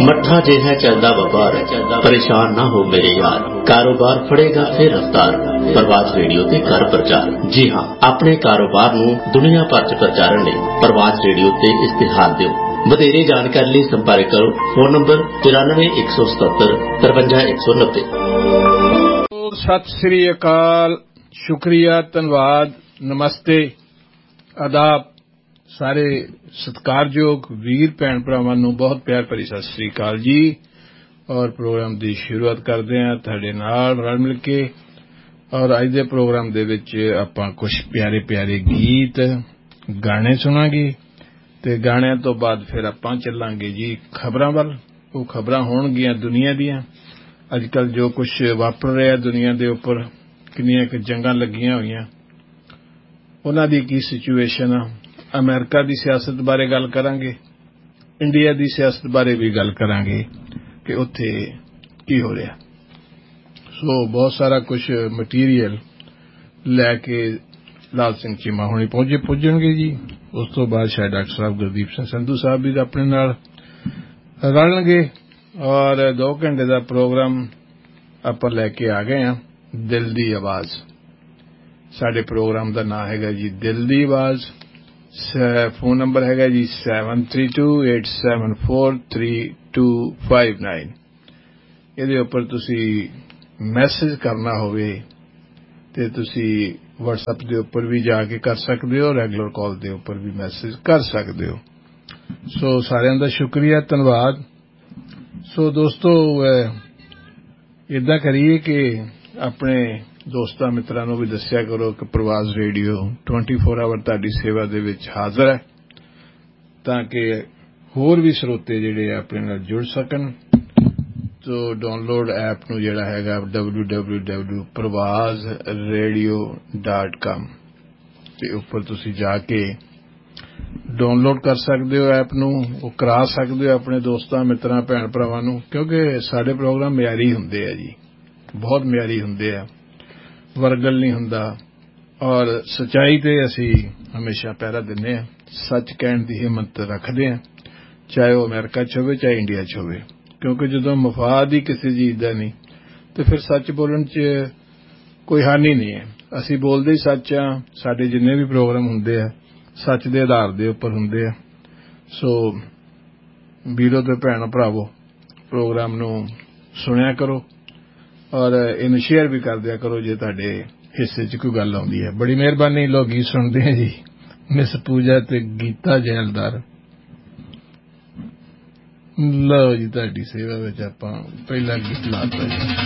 मट्ठा जिहा चलदा वपार परेशान ना हो मेरे यार कारोबार फड़ेगा फिर रफ्तार प्रवास रेडियो ते कर प्रचार। जी हाँ, अपने कारोबार नूं दुनिया भर च प्रचारण लई प्रवास रेडियो ते इश्तिहार दिओ। ਵਧੇਰੇ ਜਾਣਕਾਰੀ ਲਈ ਸੰਪਰਕ ਕਰੋ ਫੋਨ ਨੰਬਰ 9417753190। ਸਤਿ ਸ੍ਰੀ ਅਕਾਲ, ਸ਼ੁਕਰੀਆ, ਧੰਨਵਾਦ, ਨਮਸਤੇ, ਆਦਾਬ। ਸਾਰੇ ਸਤਿਕਾਰਯੋਗ ਵੀਰ ਭੈਣ ਭਰਾਵਾਂ ਨੂੰ ਬਹੁਤ ਪਿਆਰ ਭਰੀ ਸਤਿ ਸ੍ਰੀ ਅਕਾਲ ਜੀ। ਔਰ ਪ੍ਰੋਗਰਾਮ ਦੀ ਸ਼ੁਰੂਆਤ ਕਰਦੇ ਹਾਂ ਤੁਹਾਡੇ ਨਾਲ ਰਲ ਮਿਲ ਕੇ। ਔਰ ਅੱਜ ਦੇ ਪ੍ਰੋਗਰਾਮ ਦੇ ਵਿੱਚ ਆਪਾਂ ਕੁਝ ਪਿਆਰੇ ਪਿਆਰੇ ਗੀਤ ਗਾਣੇ ਸੁਣਾਂਗੇ ਤੇ ਗਾਣਿਆਂ ਤੋਂ ਬਾਅਦ ਫਿਰ ਆਪਾਂ ਚੱਲਾਂਗੇ ਜੀ ਖਬਰਾਂ ਵੱਲ। ਉਹ ਖਬਰਾਂ ਹੋਣਗੀਆਂ ਦੁਨੀਆ ਦੀਆਂ, ਅੱਜ ਕੱਲ੍ਹ ਜੋ ਕੁਝ ਵਾਪਰ ਰਿਹਾ ਦੁਨੀਆ ਦੇ ਉੱਪਰ, ਕਿੰਨੀਆਂ ਕੁ ਜੰਗਾਂ ਲੱਗੀਆਂ ਹੋਈਆਂ, ਉਹਨਾਂ ਦੀ ਕੀ ਸਿਚੁਏਸ਼ਨ ਆ। ਅਮਰੀਕਾ ਦੀ ਸਿਆਸਤ ਬਾਰੇ ਗੱਲ ਕਰਾਂਗੇ, ਇੰਡੀਆ ਦੀ ਸਿਆਸਤ ਬਾਰੇ ਵੀ ਗੱਲ ਕਰਾਂਗੇ ਕਿ ਉੱਥੇ ਕੀ ਹੋ ਰਿਹਾ। ਸੋ ਬਹੁਤ ਸਾਰਾ ਕੁਝ ਮਟੀਰੀਅਲ ਲੈ ਕੇ ਲਾਲ ਸਿੰਘ ਚੀਮਾ ਹੁਣੀ ਪੁੱਜਣਗੇ ਜੀ। ਉਸ ਤੋਂ ਬਾਅਦ ਸ਼ਾਇਦ ਡਾਕਟਰ ਸਾਹਿਬ ਗੁਰਦੀਪ ਸਿੰਘ ਸੰਧੂ ਸਾਹਿਬ ਵੀ ਆਪਣੇ ਨਾਲ ਰਲਣਗੇ। ਔਰ 2 ਘੰਟੇ ਦਾ ਪ੍ਰੋਗਰਾਮ ਆਪਾਂ ਲੈ ਕੇ ਆ ਗਏ ਹਾਂ, ਦਿਲ ਦੀ ਆਵਾਜ਼। ਸਾਡੇ ਪ੍ਰੋਗਰਾਮ ਦਾ ਨਾਂ ਹੈਗਾ ਜੀ ਦਿਲ ਦੀ ਆਵਾਜ਼। ਫੋਨ ਨੰਬਰ ਹੈਗਾ ਜੀ 7328743259। ਇਹਦੇ ਉੱਪਰ ਤੁਸੀਂ ਮੈਸੇਜ ਕਰਨਾ ਹੋਵੇ ਤੇ ਤੁਸੀਂ WhatsApp ਦੇ ਉੱਪਰ ਵੀ ਜਾ ਕੇ ਕਰ ਸਕਦੇ ਹੋ, ਰੈਗੂਲਰ ਕਾਲ ਦੇ ਉੱਪਰ ਵੀ ਮੈਸੇਜ ਕਰ ਸਕਦੇ ਹੋ। ਸੋ ਸਾਰਿਆਂ ਦਾ ਸ਼ੁਕਰੀਆ, ਧੰਨਵਾਦ। ਸੋ ਦੋਸਤੋ, ਇੱਦਾਂ ਕਰੀਏ ਕਿ ਆਪਣੇ ਦੋਸਤਾਂ ਮਿੱਤਰਾਂ ਨੂੰ ਵੀ ਦੱਸਿਆ ਕਰੋ ਕਿ ਪ੍ਰਵਾਸ ਰੇਡੀਓ 24 ਆਵਰ ਤੁਹਾਡੀ ਸੇਵਾ ਦੇ ਵਿੱਚ ਹਾਜ਼ਰ ਹੈ, ਤਾਂ ਕਿ ਹੋਰ ਵੀ ਸਰੋਤੇ ਜਿਹੜੇ ਆਪਣੇ ਨਾਲ ਜੁੜ ਸਕਣ। ਸੋ ਡਾਊਨਲੋਡ ਐਪ ਨੂੰ ਜਿਹੜਾ ਹੈਗਾ www.pravasradio.com ਤੇ ਉੱਪਰ ਤੁਸੀਂ ਜਾ ਕੇ ਡਾਊਨਲੋਡ ਕਰ ਸਕਦੇ ਹੋ ਐਪ ਨੂੰ। ਉਹ ਕਰਾ ਸਕਦੇ ਹੋ ਆਪਣੇ ਦੋਸਤਾਂ ਮਿੱਤਰਾਂ ਭੈਣ ਭਰਾਵਾਂ ਨੂੰ, ਕਿਉਂਕਿ ਸਾਡੇ ਪ੍ਰੋਗਰਾਮ ਮਿਆਰੀ ਹੁੰਦੇ ਆ ਜੀ, ਬਹੁਤ ਮਿਆਰੀ ਹੁੰਦੇ ਆ, ਵਰਗਲ ਨਹੀਂ ਹੁੰਦਾ। ਔਰ ਸੱਚਾਈ ਤੇ ਅਸੀਂ ਹਮੇਸ਼ਾ ਪਹਿਰਾ ਦਿੰਦੇ ਹਾਂ, ਸੱਚ ਕਹਿਣ ਦੀ ਹਿੰਮਤ ਰੱਖਦੇ ਹਾਂ, ਚਾਹੇ ਉਹ ਅਮਰੀਕਾ 'ਚ ਹੋਵੇ ਚਾਹੇ ਇੰਡੀਆ 'ਚ ਹੋਵੇ। ਕਿਉਂਕਿ ਜਦੋਂ ਮਫਾਦ ਹੀ ਕਿਸੇ ਚੀਜ਼ ਦਾ ਨਹੀਂ ਤੇ ਫਿਰ ਸੱਚ ਬੋਲਣ 'ਚ ਕੋਈ ਹਾਨੀ ਨਹੀਂ ਹੈ। ਅਸੀਂ ਬੋਲਦੇ ਹੀ ਸੱਚ ਆ। ਸਾਡੇ ਜਿੰਨੇ ਵੀ ਪ੍ਰੋਗਰਾਮ ਹੁੰਦੇ ਆ ਸੱਚ ਦੇ ਆਧਾਰ ਦੇ ਉੱਪਰ ਹੁੰਦੇ ਆ। ਸੋ ਵੀਰੋ ਤੇ ਭੈਣ ਭਰਾਵੋ, ਪ੍ਰੋਗਰਾਮ ਨੂੰ ਸੁਣਿਆ ਕਰੋ ਔਰ ਇਹਨੂੰ ਸ਼ੇਅਰ ਵੀ ਕਰ ਦਿਆ ਕਰੋ ਜੇ ਤੁਹਾਡੇ ਹਿੱਸੇ 'ਚ ਕੋਈ ਗੱਲ ਆਉਂਦੀ ਹੈ। ਬੜੀ ਮਿਹਰਬਾਨੀ। ਲੋਕ ਗੀਤ ਸੁਣਦੇ ਆ ਜੀ, ਮਿਸ ਪੂਜਾ ਤੇ ਗੀਤਾ ਜੈਲਦਾਰ। ਲਓ ਜੀ, ਤੁਹਾਡੀ ਸੇਵਾ ਵਿੱਚ ਆਪਾਂ ਪਹਿਲਾ ਗੀਤ ਲਾਤਾ ਜੀ।